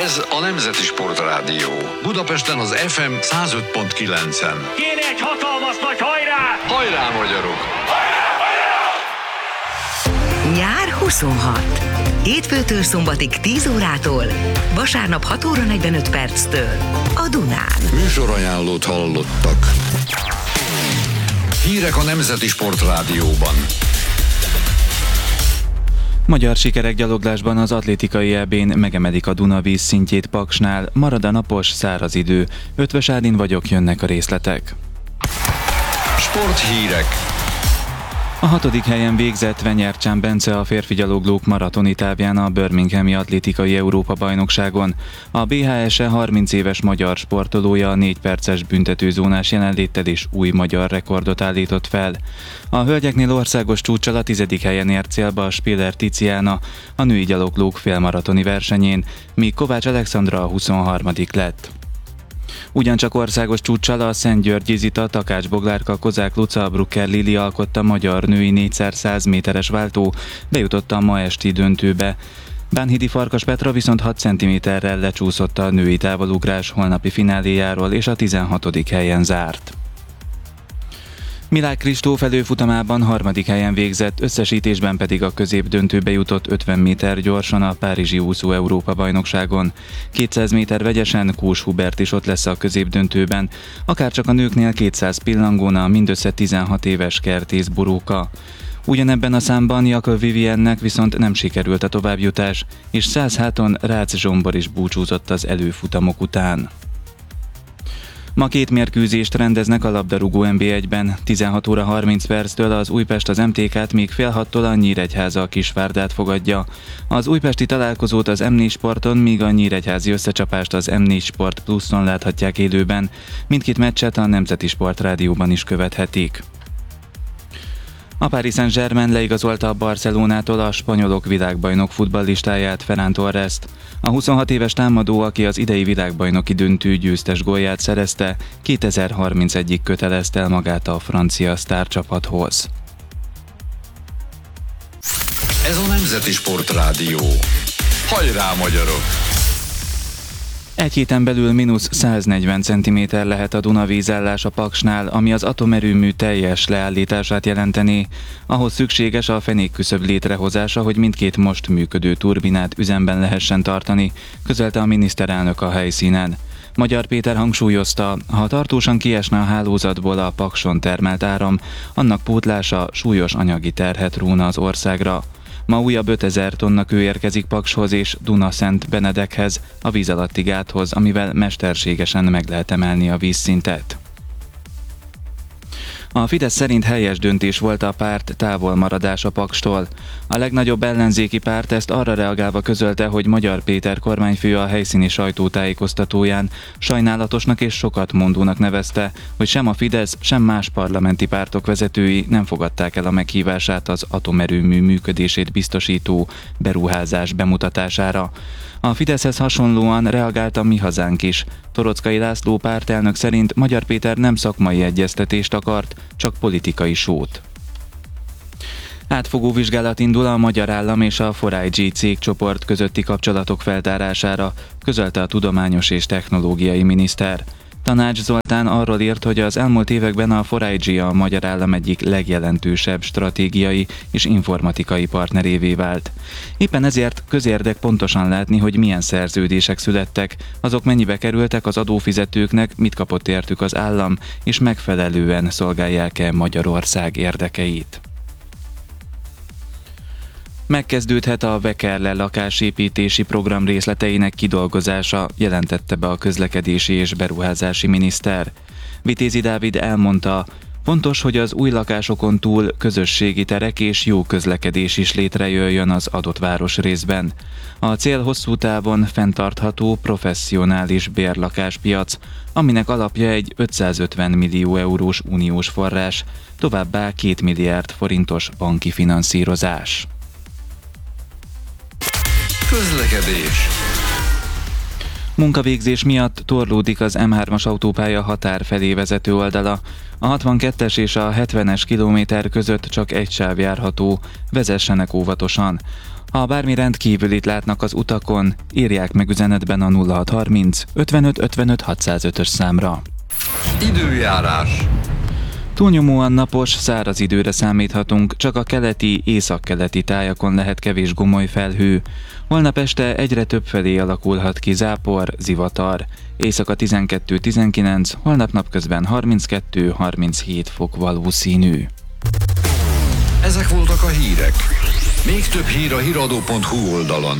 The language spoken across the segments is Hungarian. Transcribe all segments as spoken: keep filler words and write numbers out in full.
Ez a Nemzeti Sportrádió. Budapesten az ef em száz öt pont kilencen. Kéne egy hatalmas nagy hajrá! Hajrá, magyarok! Hajrá, hajrá! Nyár huszonhat. Hétfőtől szombatig tíz órától, vasárnap hat óra negyvenöt perctől a Dunán. Műsorajánlót hallottak. Hírek a Nemzeti Sportrádióban. Magyar sikerek gyaloglásban az atlétikai é bén megemelik a Duna vízszintjét Paksnál, marad a napos, száraz idő. Ötvös Ádin vagyok, jönnek a részletek. Sporthírek. A hatodik helyen végzett Venyercsán Bence a férfi gyaloglók maratoni távján a Birminghami Atlétikai Európa-bajnokságon. A bé há es e harminc éves magyar sportolója a négy perces büntetőzónás jelenléttel is új magyar rekordot állított fel. A hölgyeknél országos csúccsal a tizedik helyen ért célba a Spiller Tiziana a női gyaloglók félmaratoni versenyén, míg Kovács Alexandra a huszonharmadik lett. Ugyancsak országos csúccsal a Szentgyörgyi Zita, Takács Boglárka, Kozák Luca, Brucker Lili alkotta magyar női négyszer száz méteres váltó, bejutott a ma esti döntőbe. Bánhidi Farkas Petra viszont hat centiméterrel lecsúszott a női távolugrás holnapi fináléjáról, és a tizenhatodik helyen zárt. Milák Kristóf előfutamában harmadik helyen végzett, összesítésben pedig a középdöntőbe jutott ötven méter gyorsan a párizsi úszó Európa-bajnokságon. kétszáz méter vegyesen Kós Hubert is ott lesz a középdöntőben, akárcsak a nőknél kétszáz pillangón a mindössze tizenhat éves Kertész Boróka. Ugyanebben a számban Jakab Viviennek viszont nem sikerült a továbbjutás, és száz háton Rácz Zsombor is búcsúzott az előfutamok után. Ma két mérkőzést rendeznek a labdarúgó en bé egyben. tizenhat óra harminc perctől az Újpest az em té ká-t, míg fél hattól a Nyíregyháza a Kisvárdát fogadja. Az újpesti találkozót az em négy Sporton, míg a nyíregyházi összecsapást az em négy Sport Pluszon láthatják élőben. Mindkét meccset a Nemzeti Sportrádióban is követhetik. A Paris Saint-Germain leigazolta a Barcelonától a spanyolok világbajnok futballistáját, Ferran Torrest. A huszonhat éves támadó, aki az idei világbajnoki döntő győztes gólját szerezte, kétezer-harmincegyig kötelezte el magát a francia sztárcsapathoz. Ez a Nemzeti Sportrádió. Hajrá, magyarok! Egy héten belül mínusz száznegyven centiméter lehet a Duna vízállás a Paksnál, ami az atomerőmű teljes leállítását jelenteni. Ahhoz szükséges a fenékküszöb létrehozása, hogy mindkét most működő turbinát üzemben lehessen tartani, közölte a miniszterelnök a helyszínen. Magyar Péter hangsúlyozta, ha tartósan kiesne a hálózatból a Pakson termelt áram, annak pótlása súlyos anyagi terhet róna az országra. Ma újabb ötezer tonna kő érkezik Pakshoz és Duna-Szent Benedekhez, a víz alatti gáthoz, amivel mesterségesen meg lehet emelni a vízszintet. A Fidesz szerint helyes döntés volt a párt távolmaradása Pakstól. A legnagyobb ellenzéki párt ezt arra reagálva közölte, hogy Magyar Péter kormányfő a helyszíni sajtótájékoztatóján sajnálatosnak és sokat mondónak nevezte, hogy sem a Fidesz, sem más parlamenti pártok vezetői nem fogadták el a meghívását az atomerőmű működését biztosító beruházás bemutatására. A Fideszhez hasonlóan reagált a Mi Hazánk is. Toroczkai László pártelnök szerint Magyar Péter nem szakmai egyeztetést akart, csak politikai sót. Átfogó vizsgálat indul a Magyar Állam és a four I G cégcsoport közötti kapcsolatok feltárására, közölte a tudományos és technológiai miniszter. Tanács Zoltán arról írt, hogy az elmúlt években a four I G a Magyar Állam egyik legjelentősebb stratégiai és informatikai partnerévé vált. Éppen ezért közérdek pontosan látni, hogy milyen szerződések születtek, azok mennyibe kerültek az adófizetőknek, mit kapott értük az állam, és megfelelően szolgálják-e Magyarország érdekeit. Megkezdődhet a Vekerle lakásépítési program részleteinek kidolgozása, jelentette be a közlekedési és beruházási miniszter. Vitézi Dávid elmondta, fontos, hogy az új lakásokon túl közösségi terek és jó közlekedés is létrejöjjön az adott városrészben. A cél hosszú távon fenntartható, professzionális bérlakáspiac, aminek alapja egy ötszázötven millió eurós uniós forrás, továbbá két milliárd forintos banki finanszírozás. Közlekedés. Munkavégzés miatt torlódik az M hármas autópálya határ felé vezető oldala. A hatvankettes és a hetvenes kilométer között csak egy sáv járható, vezessenek óvatosan. Ha bármi rendkívülit látnak az utakon, írják meg üzenetben a nulla hat harminc ötvenöt ötvenöt hatszázötös számra. Időjárás. Túlnyomóan napos, száraz időre számíthatunk, csak a keleti, északkeleti tájakon lehet kevés gomoly felhő. Holnap este egyre több felé alakulhat ki zápor, zivatar. Éjszaka tizenkettő tizenkilenc, holnap napközben harminckettő harminchét fok valószínű. Ezek voltak a hírek. Még több hír a híradó pont hu oldalon.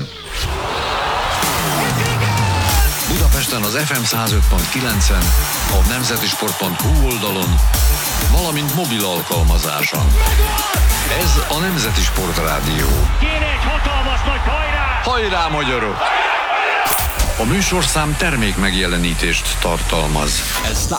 Budapesten az ef em száz öt pont kilencen, a nemzetisport pont hu oldalon, valamint mobil alkalmazáson. Ez a Nemzeti Sport Rádió. Kéne egy hatalmas nagy hajrá! Hajrá, magyarok! A műsorszám termék megjelenítést tartalmaz.